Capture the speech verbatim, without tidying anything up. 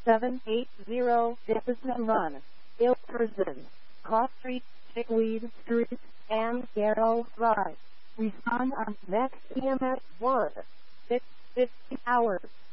seven eight zero Jefferson Run, Ilkerson, Cross Street, Chickweed Street, and Garrow Drive. Respond on next E M S one, six fifty hours.